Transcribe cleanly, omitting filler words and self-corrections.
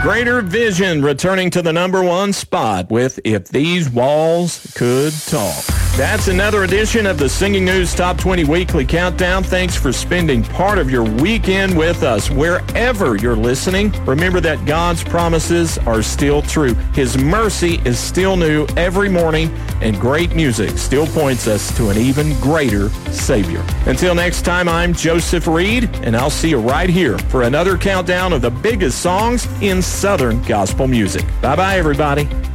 Greater Vision returning to the number one spot with If These Walls Could Talk. That's another edition of the Singing News Top 20 Weekly Countdown. Thanks for spending part of your weekend with us. Wherever you're listening, remember that God's promises are still true. His mercy is still new every morning, and great music still points us to an even greater Savior. Until next time, I'm Joseph Reed, and I'll see you right here for another countdown of the biggest songs in Southern gospel music. Bye-bye, everybody.